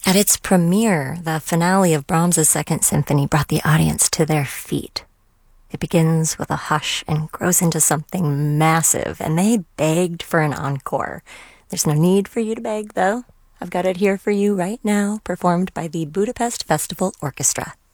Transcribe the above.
At its premiere, the finale of Brahms's Second Symphony brought the audience to their feet. It begins with a hush and grows into something massive, and they begged for an encore. There's no need for you to beg, though. I've got it here for you right now, performed by the Budapest Festival Orchestra.